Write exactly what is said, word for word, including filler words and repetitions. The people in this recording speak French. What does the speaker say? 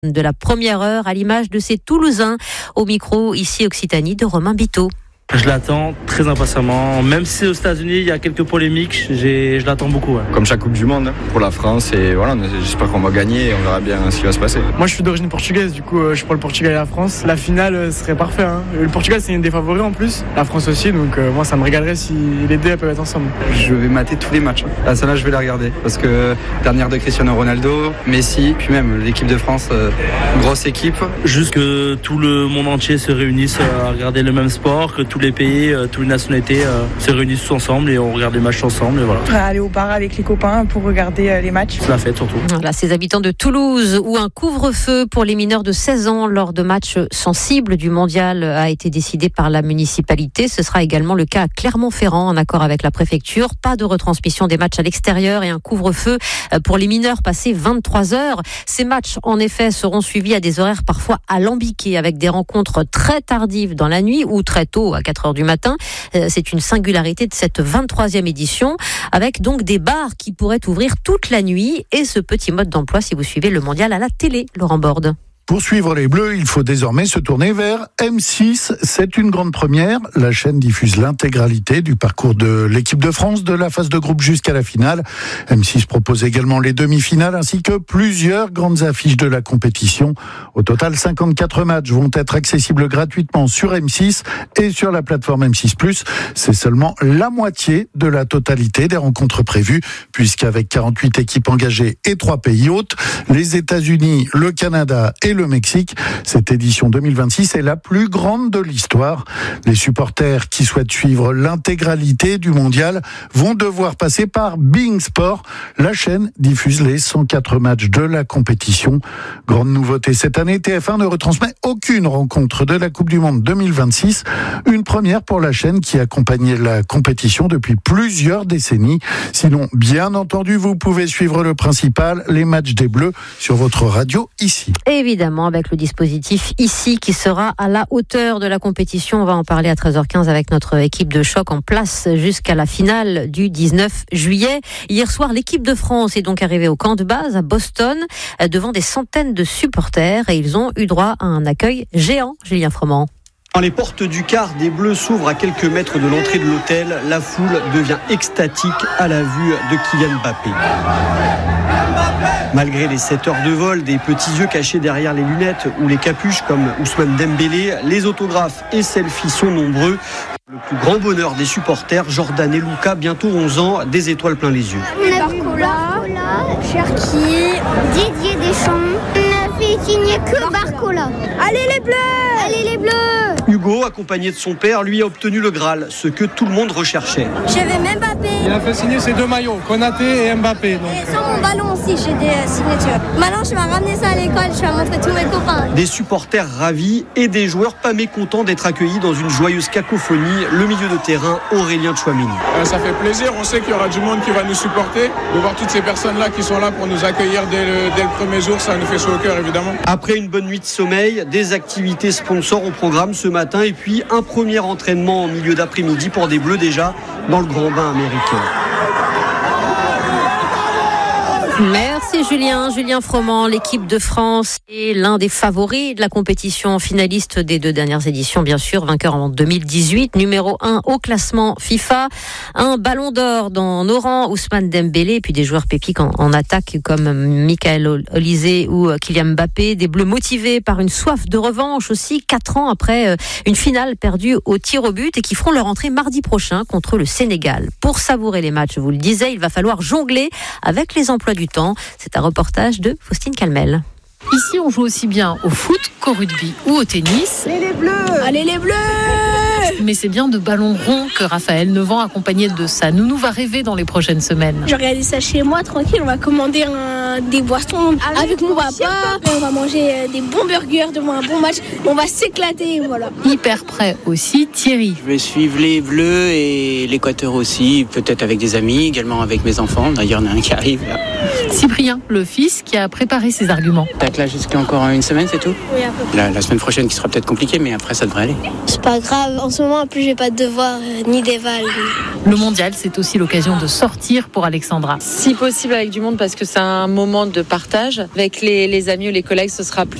de la première heure à l'image de ces Toulousains. Au micro, ici Occitanie, de Romain Biteau. Je l'attends très impatiemment, même si aux États-Unis il y a quelques polémiques, j'ai, je l'attends beaucoup. Ouais. Comme chaque Coupe du Monde pour la France, et voilà, j'espère qu'on va gagner et on verra bien ce qui va se passer. Moi je suis d'origine portugaise, du coup je suis pour le Portugal et la France. La finale serait parfait. Hein. Le Portugal c'est une des favoris en plus, la France aussi, donc euh, moi ça me régalerait si les deux peuvent être ensemble. Je vais mater tous les matchs. Là, celle-là je vais la regarder parce que dernière de Cristiano Ronaldo, Messi, puis même l'équipe de France, euh, grosse équipe. Juste que tout le monde entier se réunisse à regarder le même sport, que tout les pays, euh, toutes les nationalités euh, se réunissent tous ensemble et on regarde les matchs ensemble et voilà. Aller au bar avec les copains pour regarder euh, les matchs. C'est la fête surtout. Voilà, ces habitants de Toulouse où un couvre-feu pour les mineurs de seize ans lors de matchs sensibles du mondial a été décidé par la municipalité. Ce sera également le cas à Clermont-Ferrand en accord avec la préfecture. Pas de retransmission des matchs à l'extérieur et un couvre-feu pour les mineurs passé vingt-trois heures. Ces matchs en effet seront suivis à des horaires parfois alambiqués avec des rencontres très tardives dans la nuit ou très tôt à quatre heures du matin. C'est une singularité de cette vingt-troisième édition, avec donc des bars qui pourraient ouvrir toute la nuit et ce petit mode d'emploi si vous suivez le mondial à la télé, Laurent Borde. Pour suivre les Bleus, il faut désormais se tourner vers M six. C'est une grande première. La chaîne diffuse l'intégralité du parcours de l'équipe de France, de la phase de groupe jusqu'à la finale. M six propose également les demi-finales ainsi que plusieurs grandes affiches de la compétition. Au total, cinquante-quatre matchs vont être accessibles gratuitement sur M six et sur la plateforme M six plus. C'est seulement la moitié de la totalité des rencontres prévues, puisqu'avec quarante-huit équipes engagées et trois pays hôtes, les États-Unis, le Canada et le le Mexique. Cette édition deux mille vingt-six est la plus grande de l'histoire. Les supporters qui souhaitent suivre l'intégralité du mondial vont devoir passer par beIN Sport. La chaîne diffuse les cent quatre matchs de la compétition. Grande nouveauté cette année, T F un ne retransmet aucune rencontre de la Coupe du Monde deux mille vingt-six. Une première pour la chaîne qui accompagnait la compétition depuis plusieurs décennies. Sinon, bien entendu, vous pouvez suivre le principal, les matchs des Bleus, sur votre radio ici. Évidemment, avec le dispositif ici qui sera à la hauteur de la compétition. On va en parler à treize heures quinze avec notre équipe de choc en place jusqu'à la finale du dix-neuf juillet. Hier soir, l'équipe de France est donc arrivée au camp de base à Boston devant des centaines de supporters et ils ont eu droit à un accueil géant. Julien Froment. Quand les portes du quart des Bleus s'ouvrent à quelques mètres de l'entrée de l'hôtel, la foule devient extatique à la vue de Kylian Mbappé. Malgré les sept heures de vol, des petits yeux cachés derrière les lunettes ou les capuches comme Ousmane Dembélé, les autographes et selfies sont nombreux. Le plus grand bonheur des supporters, Jordan et Luka, bientôt onze ans, des étoiles plein les yeux. Barcola, Cherki, Didier Deschamps. Il n'y a que Barcola. Allez les Bleus! Allez les Bleus! Hugo, accompagné de son père, lui a obtenu le Graal, ce que tout le monde recherchait. J'avais même Mbappé. Il a fait signer ses deux maillots, Konaté et Mbappé. Donc. Et sur mon ballon aussi, j'ai des euh, signatures. Maintenant, je vais ramener ça à l'école, je vais montrer tous mes copains. Des supporters ravis et des joueurs pas mécontents d'être accueillis dans une joyeuse cacophonie. Le milieu de terrain, Aurélien Tchouameni. Euh, ça fait plaisir, on sait qu'il y aura du monde qui va nous supporter. De voir toutes ces personnes-là qui sont là pour nous accueillir dès le, dès le premier jour, ça nous fait chaud au cœur évidemment. Après une bonne nuit de sommeil, des activités sponsors au programme ce matin et puis un premier entraînement en milieu d'après-midi pour des Bleus déjà dans le grand bain américain. Merci Julien. Julien Froment, l'équipe de France est l'un des favoris de la compétition, finaliste des deux dernières éditions, bien sûr, vainqueur en deux mille dix-huit, numéro un au classement FIFA, un ballon d'or dans nos rangs, Ousmane Dembélé, et puis des joueurs pépiques en, en attaque comme Michael Olise ou Kylian Mbappé, des Bleus motivés par une soif de revanche aussi, quatre ans après une finale perdue au tir au but et qui feront leur entrée mardi prochain contre le Sénégal. Pour savourer les matchs, je vous le disais, il va falloir jongler avec les emplois du temps. C'est un reportage de Faustine Calmel. Ici, on joue aussi bien au foot qu'au rugby ou au tennis. Allez les Bleus! Allez les Bleus! Mais c'est bien de ballons ronds que Raphaël Nevant, accompagné de sa nounou, va rêver dans les prochaines semaines. Je regarde ça chez moi, tranquille. On va commander un, des boissons avec, avec mon papa. On va manger des bons burgers devant un bon match. On va s'éclater, voilà. Hyper prêt aussi, Thierry. Je vais suivre les Bleus et l'Équateur aussi, peut-être avec des amis, également avec mes enfants. D'ailleurs, il y en a un qui arrive là. Cyprien, le fils, qui a préparé ses arguments. T'as que là jusqu'à encore une semaine, c'est tout ? Oui, à peu près. La, la semaine prochaine qui sera peut-être compliquée, mais après ça devrait aller. C'est pas grave. En ce moment, en plus, j'ai pas de devoirs euh, ni d'éval. Le mondial, c'est aussi l'occasion de sortir pour Alexandra. Si possible avec du monde, parce que c'est un moment moment de partage. Avec les, les amis ou les collègues, ce sera plus